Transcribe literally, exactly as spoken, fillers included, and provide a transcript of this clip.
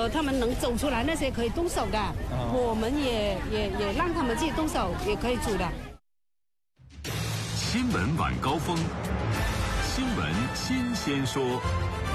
呃，他们能走出来那些可以动手的，哦、我们也也也让他们自己动手，也可以煮的。 新闻晚高峰，新闻新鲜说。